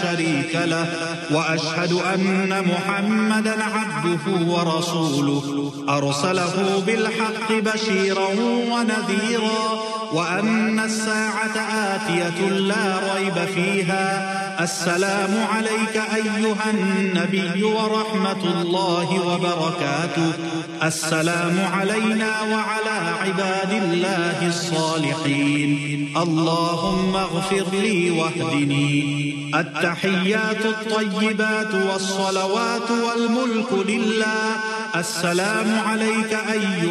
شريك له، وأشهد أن محمدا عبده ورسوله أرسله بالحق بشيرا ونذيرا، وأن الساعة آتية لا ريب فيها. السلام عليك أيها النبي ورحمة الله وبركاته. السلام علينا وعلى عباد الله الصالحين. اللهم اغفر لي واهدني. التحيات الطيبات والصلوات والملك لله. السلام عليك أيها